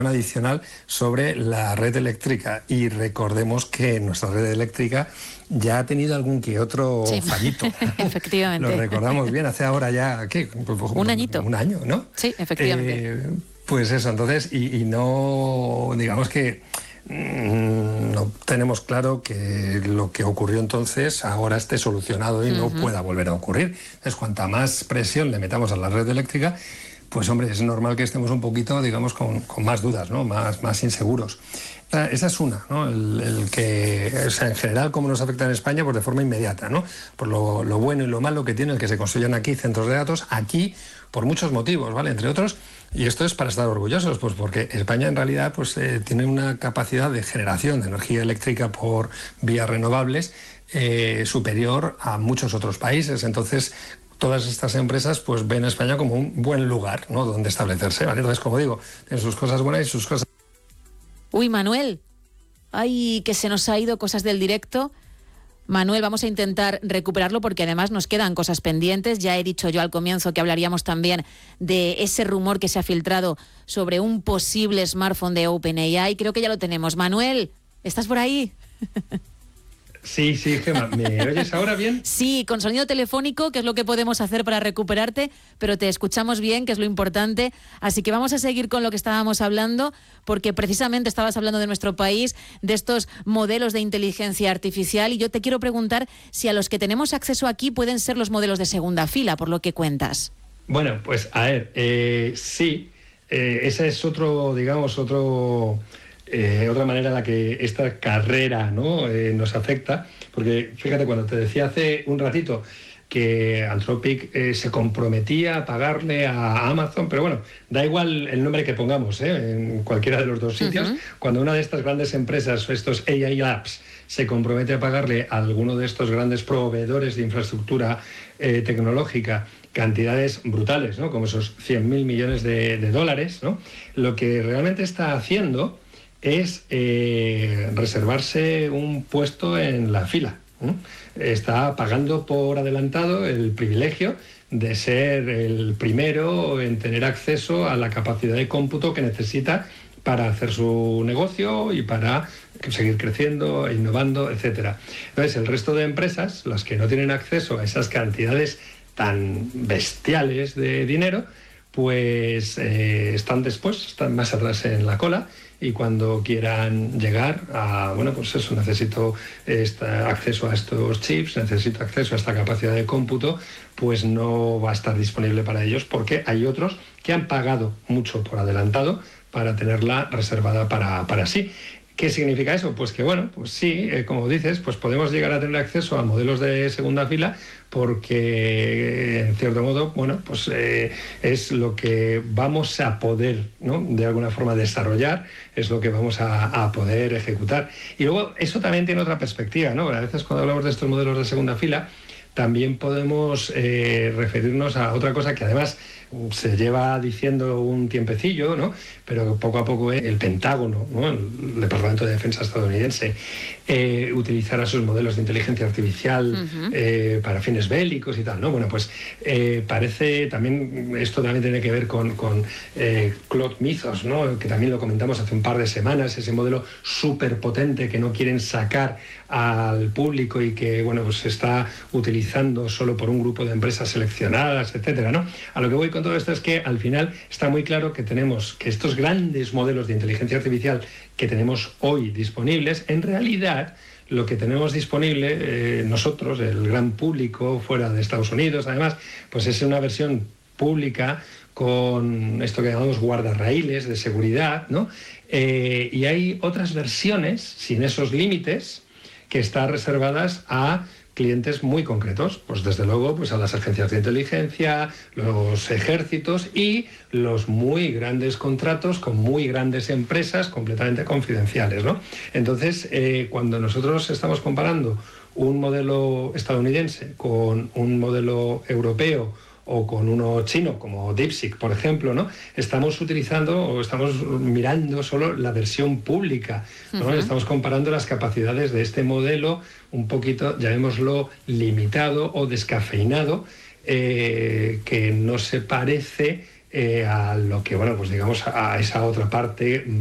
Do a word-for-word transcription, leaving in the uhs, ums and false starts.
adicional sobre la red eléctrica, y recordemos que nuestra red eléctrica ya ha tenido algún que otro sí. fallito. Efectivamente. Lo recordamos bien, hace ahora ya, ¿qué? Un añito. Un año, ¿no? Sí, efectivamente. Eh, pues eso, entonces, y, y no, digamos que mmm, no tenemos claro que lo que ocurrió entonces ahora esté solucionado y uh-huh. no pueda volver a ocurrir. Entonces, cuanta más presión le metamos a la red eléctrica, pues hombre, es normal que estemos un poquito, digamos, con, con más dudas, ¿no? Más, más inseguros. Esa es una, ¿no? El, el que, o sea, en general, cómo nos afecta en España, pues de forma inmediata, ¿no? Por lo, lo bueno y lo malo que tiene el que se construyan aquí centros de datos, aquí, por muchos motivos, ¿vale? Entre otros, y esto es para estar orgullosos, pues porque España en realidad pues eh, tiene una capacidad de generación de energía eléctrica por vías renovables eh, superior a muchos otros países. Entonces, todas estas empresas pues ven a España como un buen lugar, ¿no? Donde establecerse, ¿vale? Entonces, como digo, tiene sus cosas buenas y sus cosas... Uy, Manuel, ay, que se nos ha ido cosas del directo. Manuel, vamos a intentar recuperarlo porque además nos quedan cosas pendientes. Ya he dicho yo al comienzo que hablaríamos también de ese rumor que se ha filtrado sobre un posible smartphone de OpenAI. Creo que ya lo tenemos. Manuel, ¿estás por ahí? Sí, sí, Gemma, ¿me oyes ahora bien? Sí, con sonido telefónico, que es lo que podemos hacer para recuperarte, pero te escuchamos bien, que es lo importante. Así que vamos a seguir con lo que estábamos hablando, porque precisamente estabas hablando de nuestro país, de estos modelos de inteligencia artificial, y yo te quiero preguntar si a los que tenemos acceso aquí pueden ser los modelos de segunda fila, por lo que cuentas. Bueno, pues a ver, eh, sí, eh, ese es otro, digamos, otro... Eh, otra manera en la que esta carrera, ¿no? eh, nos afecta, porque fíjate, cuando te decía hace un ratito que Anthropic eh, se comprometía a pagarle a Amazon, pero bueno, da igual el nombre que pongamos, ¿eh? en cualquiera de los dos sitios, uh-huh. cuando una de estas grandes empresas, estos A I Labs, se compromete a pagarle a alguno de estos grandes proveedores de infraestructura eh, tecnológica cantidades brutales, ¿no? Como esos cien mil millones de, de dólares, ¿no? Lo que realmente está haciendo es eh, reservarse un puesto en la fila. ¿eh? Está pagando por adelantado el privilegio de ser el primero en tener acceso a la capacidad de cómputo que necesita para hacer su negocio y para seguir creciendo, innovando, etcétera. Entonces, el resto de empresas, las que no tienen acceso a esas cantidades tan bestiales de dinero, pues eh, están después, están más atrás en la cola, y cuando quieran llegar a, bueno, pues eso, necesito este acceso a estos chips, necesito acceso a esta capacidad de cómputo, pues no va a estar disponible para ellos porque hay otros que han pagado mucho por adelantado para tenerla reservada para, para sí. ¿Qué significa eso? Pues que, bueno, pues sí, eh, como dices, pues podemos llegar a tener acceso a modelos de segunda fila porque, en cierto modo, bueno, pues eh, es lo que vamos a poder, ¿no? de alguna forma desarrollar, es lo que vamos a, a poder ejecutar. Y luego, eso también tiene otra perspectiva, ¿no? A veces cuando hablamos de estos modelos de segunda fila, también podemos eh, referirnos a otra cosa que además se lleva diciendo un tiempecillo, ¿no? Pero poco a poco el Pentágono, ¿no? El Departamento de Defensa estadounidense, eh, utilizará sus modelos de inteligencia artificial uh-huh. eh, para fines bélicos y tal, ¿no? Bueno, pues eh, parece también, esto también tiene que ver con, con eh, Claude Mythos, ¿no? Que también lo comentamos hace un par de semanas, ese modelo súper potente que no quieren sacar al público y que, bueno, pues se está utilizando solo por un grupo de empresas seleccionadas, etcétera, ¿no? A lo que voy con todo esto es que al final está muy claro que tenemos que estos grandes modelos de inteligencia artificial que tenemos hoy disponibles, en realidad lo que tenemos disponible eh, nosotros, el gran público fuera de Estados Unidos, además, pues es una versión pública con esto que llamamos guardarraíles de seguridad, ¿no? Eh, y hay otras versiones sin esos límites que están reservadas a clientes muy concretos, pues desde luego pues a las agencias de inteligencia, los ejércitos y los muy grandes contratos con muy grandes empresas completamente confidenciales, ¿no? Entonces, eh, cuando nosotros estamos comparando un modelo estadounidense con un modelo europeo o con uno chino como DeepSeek, por ejemplo, ¿no? Estamos utilizando o estamos mirando solo la versión pública, ¿no? Uh-huh. Estamos comparando las capacidades de este modelo un poquito, llamémoslo, limitado o descafeinado, eh, que no se parece eh, a lo que, bueno, pues digamos, a esa otra parte